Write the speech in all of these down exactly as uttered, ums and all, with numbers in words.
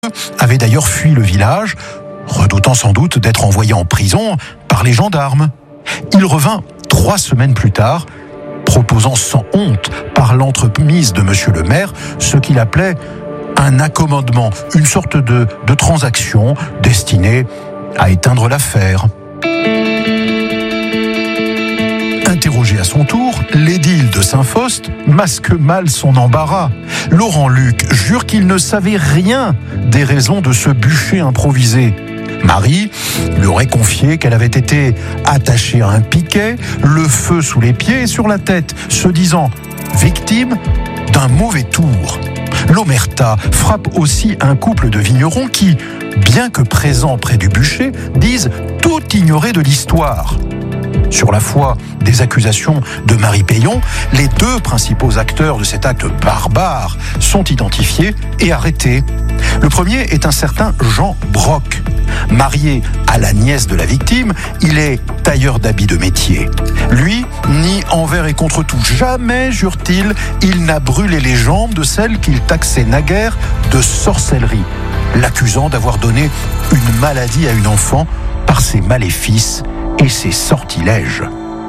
avait d'ailleurs fui le village, redoutant sans doute d'être envoyé en prison par les gendarmes. Il revint trois semaines plus tard, proposant sans honte, par l'entremise de monsieur le maire, ce qu'il appelait un accommodement, une sorte de, de transaction destinée à éteindre l'affaire. Interrogé à son tour, l'édile de Saint-Faust masque mal son embarras. Laurent Luc jure qu'il ne savait rien des raisons de ce bûcher improvisé. Marie lui aurait confié qu'elle avait été attachée à un piquet, le feu sous les pieds et sur la tête, se disant victime d'un mauvais tour. L'omerta frappe aussi un couple de vignerons qui, bien que présents près du bûcher, disent tout ignorer de l'histoire. Sur la foi des accusations de Marie Payon, les deux principaux acteurs de cet acte barbare sont identifiés et arrêtés. Le premier est un certain Jean Broc. Marié à la nièce de la victime, il est tailleur d'habits de métier. Lui nie envers et contre tout. Jamais, jure-t-il, il n'a brûlé les jambes de celle qu'il taxait naguère de sorcellerie, l'accusant d'avoir donné une maladie à une enfant par ses maléfices et ses sortilèges.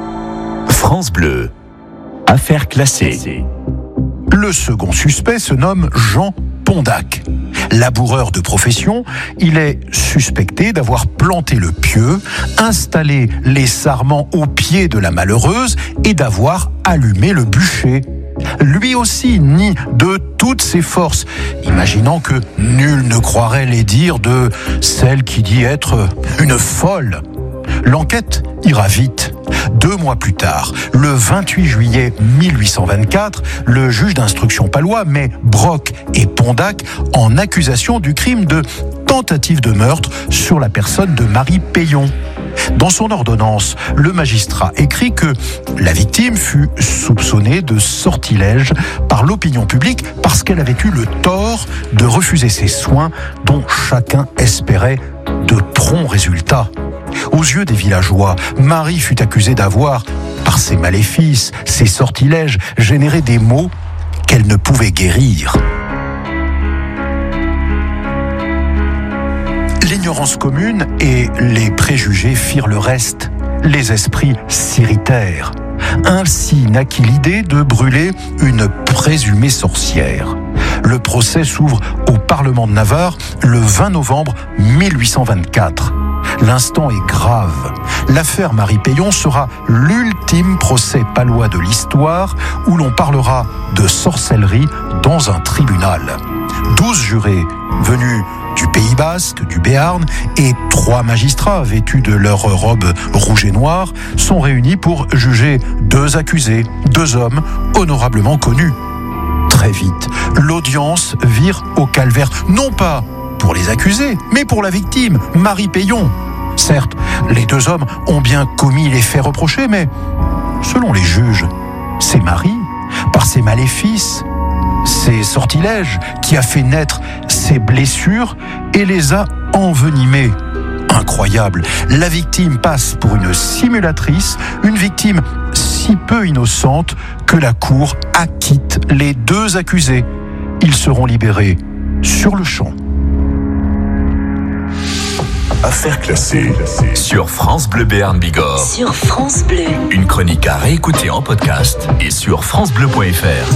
France Bleu, affaire classée. Le second suspect se nomme Jean Pondac. Laboureur de profession, il est suspecté d'avoir planté le pieu, installé les sarments au pied de la malheureuse et d'avoir allumé le bûcher. Lui aussi nie de toutes ses forces, imaginant que nul ne croirait les dires de celle qui dit être une folle. L'enquête ira vite. Deux mois plus tard, le vingt-huit juillet mille huit cent vingt-quatre, le juge d'instruction palois met Broc et Pondac en accusation du crime de tentative de meurtre sur la personne de Marie Payon. Dans son ordonnance, le magistrat écrit que la victime fut soupçonnée de sortilège par l'opinion publique parce qu'elle avait eu le tort de refuser ses soins dont chacun espérait de prompts résultats. Aux yeux des villageois, Marie fut accusée d'avoir, par ses maléfices, ses sortilèges, généré des maux qu'elle ne pouvait guérir. L'ignorance commune et les préjugés firent le reste. Les esprits s'irritèrent. Ainsi naquit l'idée de brûler une présumée sorcière. Le procès s'ouvre au Parlement de Navarre le vingt novembre mille huit cent vingt-quatre. L'instant est grave. L'affaire Marie Payon sera l'ultime procès palois de l'histoire où l'on parlera de sorcellerie dans un tribunal. Douze jurés venus du Pays Basque, du Béarn et trois magistrats vêtus de leur robe rouge et noire sont réunis pour juger deux accusés, deux hommes honorablement connus. Très vite, l'audience vire au calvaire, non pas pour les accusés, mais pour la victime, Marie Payon. Certes, les deux hommes ont bien commis les faits reprochés, mais selon les juges, c'est Marie, par ses maléfices, ses sortilèges, qui a fait naître ses blessures et les a envenimées. Incroyable, la victime passe pour une simulatrice, une victime si peu innocente que la cour acquitte les deux accusés. Ils seront libérés sur le champ. Affaire classée sur France Bleu Béarn Bigorre. Sur France Bleu. Une chronique à réécouter en podcast et sur francebleu point f r.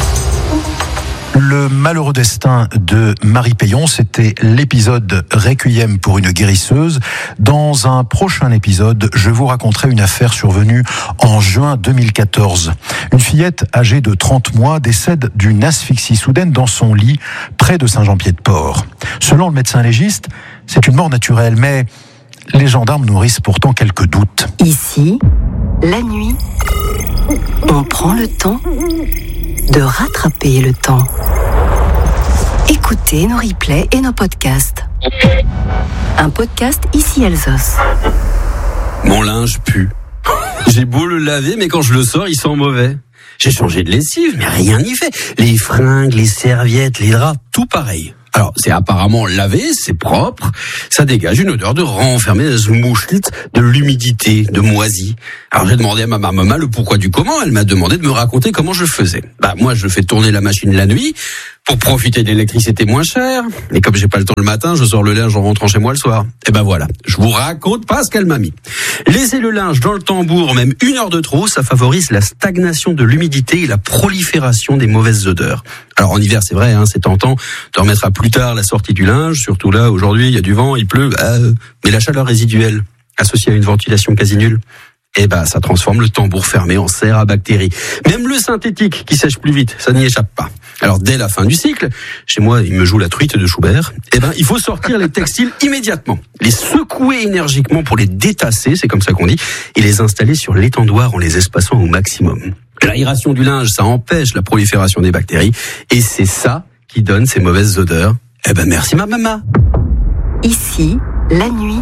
Le malheureux destin de Marie Payon, c'était l'épisode Requiem pour une guérisseuse. Dans un prochain épisode, je vous raconterai une affaire survenue en juin deux mille quatorze. Une fillette âgée de trente mois décède d'une asphyxie soudaine dans son lit près de Saint-Jean-Pied-de-Port. Selon le médecin légiste, c'est une mort naturelle, mais les gendarmes nourrissent pourtant quelques doutes. Ici, la nuit, on prend le temps de rattraper le temps. Écoutez nos replays et nos podcasts. Un podcast Ici Alsos. Mon linge pue. J'ai beau le laver, mais quand je le sors, il sent mauvais. J'ai changé de lessive, mais rien n'y fait. Les fringues, les serviettes, les draps, tout pareil. Alors, c'est apparemment lavé, c'est propre, ça dégage une odeur de renfermé de mouchlite, de l'humidité, de moisi. Alors, j'ai demandé à ma maman le pourquoi du comment, elle m'a demandé de me raconter comment je faisais. Bah, moi, je fais tourner la machine la nuit, Pour profiter de l'électricité moins chère, et comme j'ai pas le temps le matin, je sors le linge en rentrant chez moi le soir. Et ben voilà, je vous raconte pas ce qu'elle m'a mis. Laisser le linge dans le tambour, même une heure de trop, ça favorise la stagnation de l'humidité et la prolifération des mauvaises odeurs. Alors en hiver, c'est vrai, hein, c'est tentant de remettre à plus tard la sortie du linge, surtout là, aujourd'hui, il y a du vent, il pleut, euh, mais la chaleur résiduelle, associée à une ventilation quasi nulle, eh ben, ça transforme le tambour fermé en serre à bactéries. Même le synthétique qui sèche plus vite, ça n'y échappe pas. Alors, dès la fin du cycle, chez moi, il me joue la truite de Schubert, eh ben, il faut sortir les textiles immédiatement, les secouer énergiquement pour les détasser, c'est comme ça qu'on dit, et les installer sur l'étendoir en les espaçant au maximum. L'aération du linge, ça empêche la prolifération des bactéries, et c'est ça qui donne ces mauvaises odeurs. Eh ben, merci ma maman. Ici, la nuit,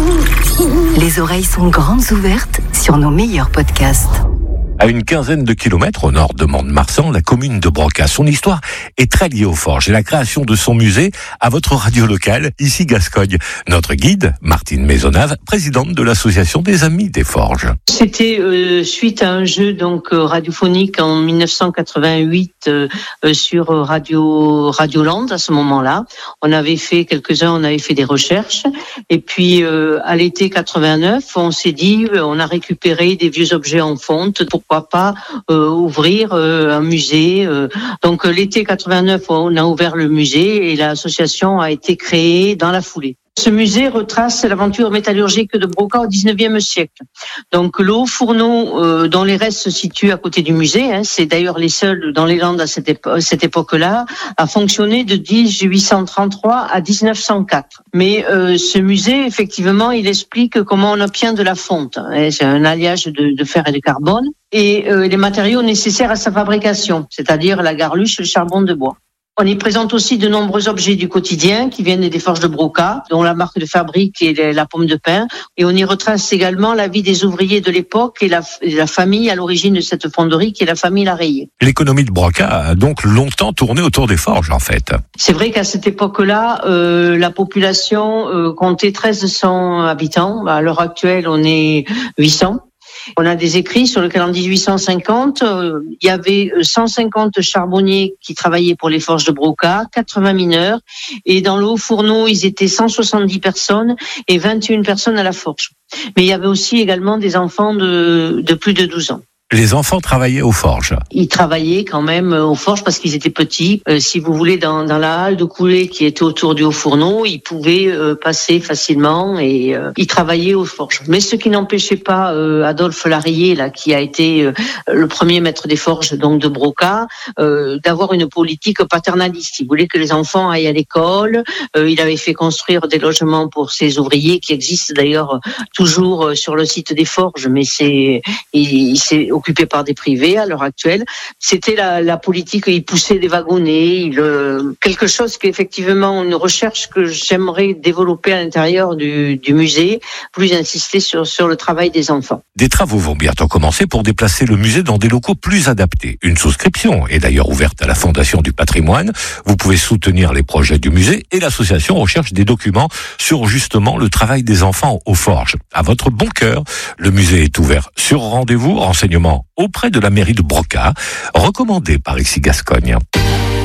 les oreilles sont grandes ouvertes sur nos meilleurs podcasts. À une quinzaine de kilomètres au nord de Mont-de-Marsan, la commune de Broca. Son histoire est très liée aux forges et la création de son musée à votre radio locale, ici Gascogne. Notre guide, Martine Maisonnave, présidente de l'association des Amis des Forges. C'était euh, suite à un jeu donc euh, radiophonique en dix-neuf cent quatre-vingt-huit euh, euh, sur Radio Radioland à ce moment-là. On avait fait quelques-uns, on avait fait des recherches et puis euh, à l'été quatre-vingt-neuf, on s'est dit, on a récupéré des vieux objets en fonte. Pourquoi pas euh, ouvrir euh, un musée. Euh. Donc euh, l'été quatre-vingt-neuf, on a ouvert le musée et l'association a été créée dans la foulée. Ce musée retrace l'aventure métallurgique de Broca au dix-neuvième siècle. Donc le haut fourneau euh, dont les restes se situent à côté du musée, hein, c'est d'ailleurs les seuls dans les Landes à cette, épo- cette époque-là, a fonctionné de dix-huit cent trente-trois à dix-neuf cent quatre. Mais euh, ce musée, effectivement, il explique comment on obtient de la fonte. Hein, c'est un alliage de, de fer et de carbone et euh, les matériaux nécessaires à sa fabrication, c'est-à-dire la garluche et le charbon de bois. On y présente aussi de nombreux objets du quotidien qui viennent des forges de Broca, dont la marque de fabrique est la pomme de pin. Et on y retrace également la vie des ouvriers de l'époque et la, et la famille à l'origine de cette fonderie, qui est la famille Larreillé. L'économie de Broca a donc longtemps tourné autour des forges, en fait. C'est vrai qu'à cette époque-là, euh, la population euh, comptait treize cents habitants. À l'heure actuelle, on est huit cents. On a des écrits sur lesquels en dix-huit cent cinquante, euh, il y avait cent cinquante charbonniers qui travaillaient pour les forges de Broca, quatre-vingts mineurs, et dans le haut fourneau, ils étaient cent soixante-dix personnes et vingt et une personnes à la forge. Mais il y avait aussi également des enfants de, de plus de douze ans. Les enfants travaillaient aux forges. Ils travaillaient quand même aux forges parce qu'ils étaient petits. Euh, si vous voulez, dans, dans la halle de coulée qui était autour du haut fourneau, ils pouvaient euh, passer facilement et euh, ils travaillaient aux forges. Mais ce qui n'empêchait pas euh, Adolphe Larreillé, là, qui a été euh, le premier maître des forges donc de Broca, euh, d'avoir une politique paternaliste. Il voulait que les enfants aillent à l'école. Euh, il avait fait construire des logements pour ses ouvriers qui existent d'ailleurs toujours sur le site des forges, mais c'est il, il s'est occupé par des privés à l'heure actuelle. C'était la, la politique, il poussait des wagonnets, il, euh, quelque chose qui est effectivement une recherche que j'aimerais développer à l'intérieur du, du musée, plus insister sur, sur le travail des enfants. Des travaux vont bientôt commencer pour déplacer le musée dans des locaux plus adaptés. Une souscription est d'ailleurs ouverte à la Fondation du patrimoine. Vous pouvez soutenir les projets du musée et l'association recherche des documents sur justement le travail des enfants aux forges. À votre bon cœur, le musée est ouvert sur rendez-vous, renseignements auprès de la mairie de Broca, recommandé par Ici Gascogne.